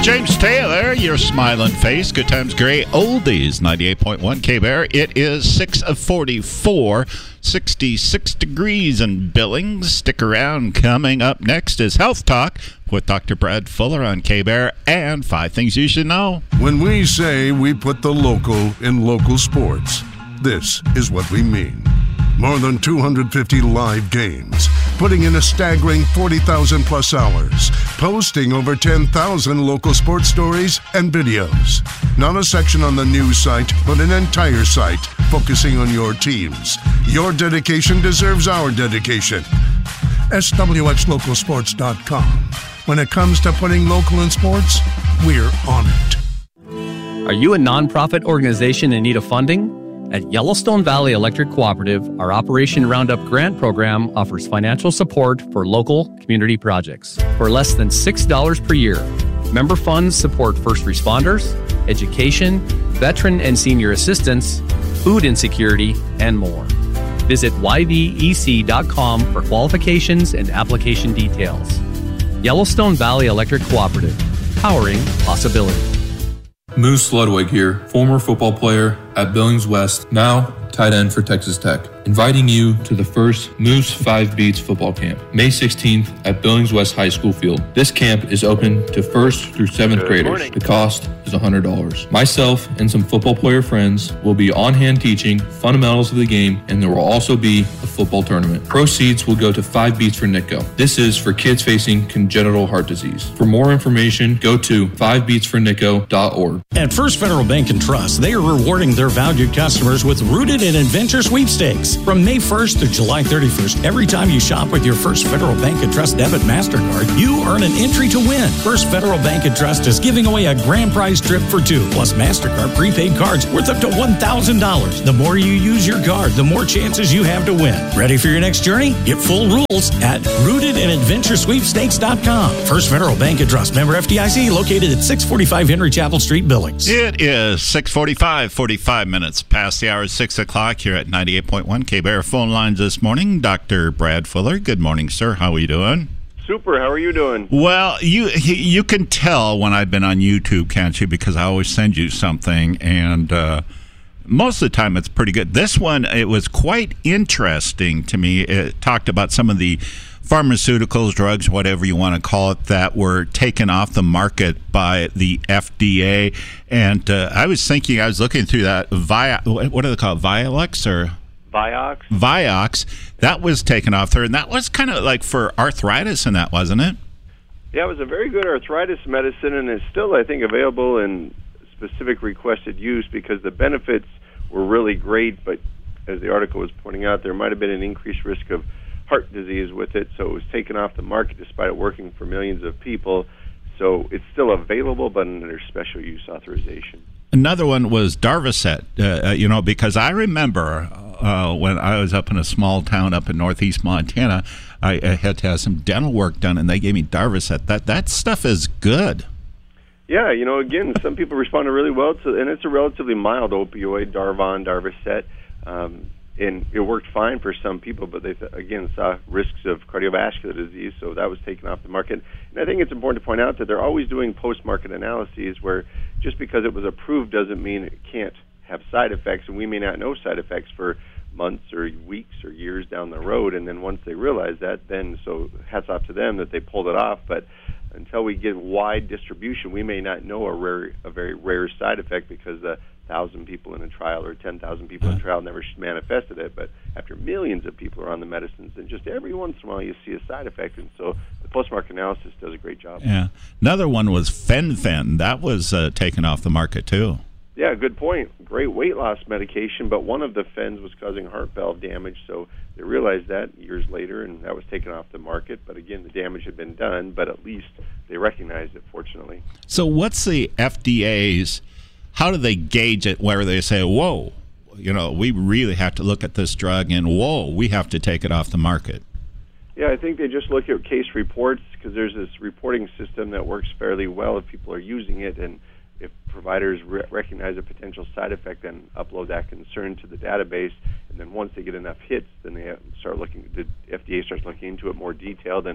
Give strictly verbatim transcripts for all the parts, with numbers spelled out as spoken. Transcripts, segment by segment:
James Taylor, your smiling face. Good times, great oldies. ninety-eight point one K-Bear. It is six forty-four, sixty-six degrees in Billings. Stick around. Coming up next is Health Talk with Doctor Brad Fuller on K-Bear and five things you should know. When we say we put the local in local sports, this is what we mean. More than two hundred fifty live games, putting in a staggering forty thousand plus hours, posting over ten thousand local sports stories and videos. Not a section on the news site, but an entire site focusing on your teams. Your dedication deserves our dedication. S W X local sports dot com. When it comes to putting local in sports, we're on it. Are you a nonprofit organization in need of funding? At Yellowstone Valley Electric Cooperative, our Operation Roundup grant program offers financial support for local community projects for less than six dollars per year. Member funds support first responders, education, veteran and senior assistance, food insecurity, and more. Visit y v e c dot com for qualifications and application details. Yellowstone Valley Electric Cooperative, powering possibility. Moose Ludwig here, former football player at Billings West, now tight end for Texas Tech, inviting you to the first Moose five Beats football camp, May sixteenth at Billings West High School Field. This camp is open to first through seventh Good graders. Morning. The cost is one hundred dollars. Myself and some football player friends will be on hand teaching fundamentals of the game, and there will also be a football tournament. Proceeds will go to five Beats for Nitco. This is for kids facing congenital heart disease. For more information, go to five beats for nitco dot org. At First Federal Bank and Trust, they are rewarding their valued customers with Rooted in Adventure sweepstakes. From May first to July thirty-first, every time you shop with your First Federal Bank and Trust debit MasterCard, you earn an entry to win. First Federal Bank and Trust is giving away a grand prize trip for two, plus MasterCard prepaid cards worth up to one thousand dollars. The more you use your card, the more chances you have to win. Ready for your next journey? Get full rules at rooted in adventure sweepstakes dot com. First Federal Bank and Trust, member F D I C, located at six forty-five Henry Chapel Street, Billings. It is six forty-five, forty-five minutes past the hour, six o'clock here at ninety-eight point one K-Bear. Phone lines this morning. Doctor Brad Fuller. Good morning, sir. How are you doing? Super. How are you doing? Well, you you can tell when I've been on YouTube, can't you? Because I always send you something, and uh, most of the time it's pretty good. This one, it was quite interesting to me. It talked about some of the pharmaceuticals, drugs, whatever you want to call it, that were taken off the market by the F D A. And uh, I was thinking, I was looking through that, Vi- what do they call it, Violux or? Vioxx. Vioxx. That was taken off there, and that was kind of like for arthritis and that, wasn't it? Yeah, it was a very good arthritis medicine, and it's still, I think, available in specific requested use because the benefits were really great, but as the article was pointing out, there might have been an increased risk of heart disease with it, so it was taken off the market despite it working for millions of people. So it's still available, but under special use authorization. Another one was Darvocet, uh, you know, because I remember uh, when I was up in a small town up in northeast Montana, I, I had to have some dental work done, and they gave me Darvocet. That that stuff is good. Yeah, you know, again, some people responded really well to, and it's a relatively mild opioid, Darvon, Darvocet. Um, And it worked fine for some people, but they, again, saw risks of cardiovascular disease, so that was taken off the market. And I think it's important to point out that they're always doing post-market analyses where just because it was approved doesn't mean it can't have side effects, and we may not know side effects for months or weeks or years down the road. And then once they realize that, then so hats off to them that they pulled it off. But until we get wide distribution, we may not know a rare, a very rare side effect because the thousand people in a trial or ten thousand people in a trial never manifested it. But after millions of people are on the medicines, then just every once in a while you see a side effect. And so the post-market analysis does a great job. Yeah. Another one was Fen-Phen. That was uh, taken off the market too. Yeah, good point. Great weight loss medication, but one of the Phens was causing heart valve damage, so they realized that years later, and that was taken off the market. But again, the damage had been done, but at least they recognized it, fortunately. So what's the F D A's, how do they gauge it where they say, whoa, you know, we really have to look at this drug, and whoa, we have to take it off the market? Yeah, I think they just look at case reports because there's this reporting system that works fairly well if people are using it, and if providers re- recognize a potential side effect, then upload that concern to the database, and then once they get enough hits, then they start looking. The F D A starts looking into it more detailed and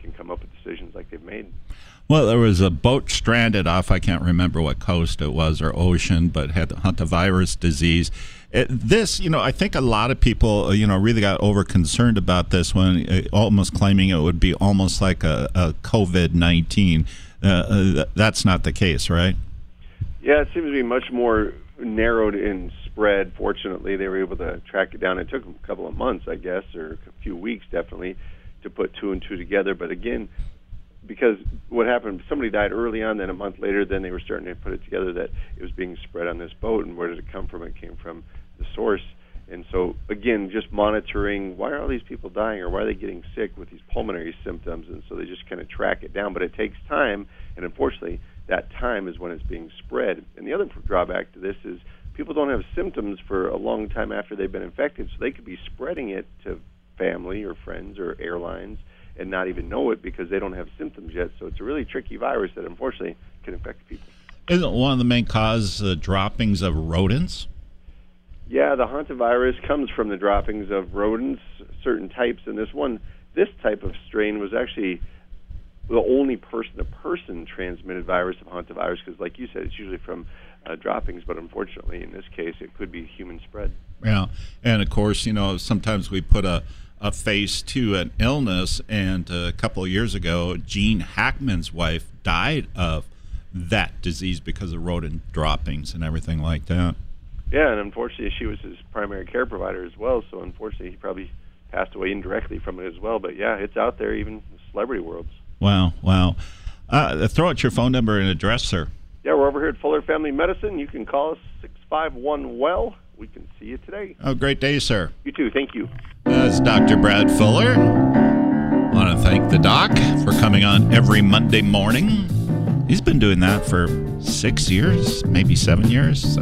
can come up with decisions like they've made. Well, there was a boat stranded off, I can't remember what coast it was or ocean, but had hantavirus disease. It, this, you know, I think a lot of people, you know, really got over concerned about this one, uh, almost claiming it would be almost like a, a COVID nineteen. Uh, uh, that's not the case, right? Yeah, it seems to be much more narrowed in spread. Fortunately, they were able to track it down. It took a couple of months, I guess, or a few weeks definitely, to put two and two together. But again, because what happened, somebody died early on, then a month later, then they were starting to put it together that it was being spread on this boat, and where did it come from? It came from the source. And so, again, just monitoring, why are all these people dying, or why are they getting sick with these pulmonary symptoms? And so they just kind of track it down. But it takes time, and unfortunately, that time is when it's being spread. And the other drawback to this is people don't have symptoms for a long time after they've been infected, so they could be spreading it to family or friends or airlines and not even know it because they don't have symptoms yet. So it's a really tricky virus that unfortunately can infect people. Isn't one of the main causes uh, droppings of rodents? Yeah, the hantavirus comes from the droppings of rodents, certain types, and this one, this type of strain was actually the only person-to-person transmitted virus of hantavirus because, like you said, it's usually from uh, droppings, but unfortunately, in this case, it could be human spread. Yeah, and of course, you know, sometimes we put a a face to an illness, and a couple of years ago, Gene Hackman's wife died of that disease because of rodent droppings and everything like that. Yeah, and unfortunately, she was his primary care provider as well, so unfortunately, he probably passed away indirectly from it as well. But yeah, it's out there, even in the celebrity worlds. Wow, wow. Uh, throw out your phone number and address, sir. Yeah, we're over here at Fuller Family Medicine. You can call us six five one, W E L L. We can see you today. Oh, great day, sir. You too. Thank you. That's Doctor Brad Fuller. I want to thank the doc for coming on every Monday morning. He's been doing that for six years, maybe seven years. So,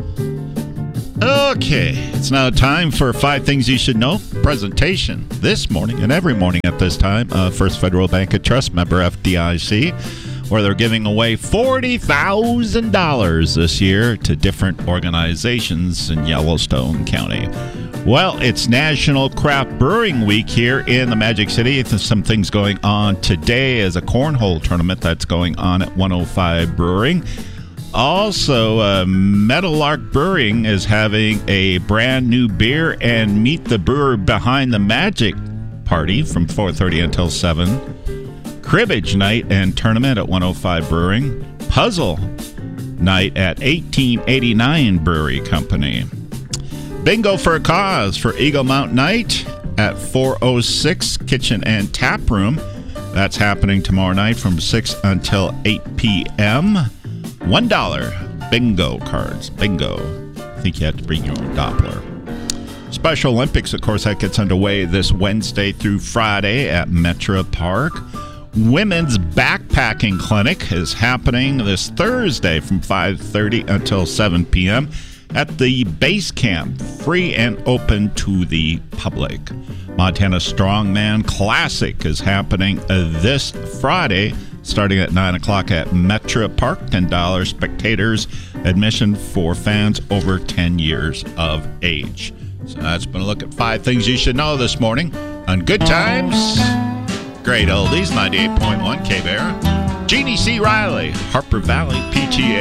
okay, it's now time for Five Things You Should Know presentation this morning and every morning at this time. Uh, First Federal Bank and Trust, member F D I C, where they're giving away forty thousand dollars this year to different organizations in Yellowstone County. Well, it's National Craft Brewing Week here in the Magic City. There's some things going on today as a cornhole tournament that's going on at one oh five Brewing. Also, uh, Meadowlark Brewing is having a brand new beer and meet the brewer behind the magic party from four thirty until seven. Cribbage night and tournament at one oh five Brewing. Puzzle night at eighteen eighty-nine Brewery Company. Bingo for a Cause for Eagle Mount Night at four oh six Kitchen and Tap Room. That's happening tomorrow night from six until eight p.m. one dollar bingo cards. Bingo. I think you have to bring your own Doppler. Special Olympics, of course, that gets underway this Wednesday through Friday at Metra Park. Women's Backpacking Clinic is happening this Thursday from five thirty until seven p.m. at the Base Camp, free and open to the public. Montana Strongman Classic is happening this Friday, starting at nine o'clock at Metra Park. ten dollars spectators admission for fans over ten years of age. So that's been a look at five things you should know this morning on Good Times. Great oldies, ninety-eight point one K-Bear. Jeannie C. Riley, Harper Valley P T A.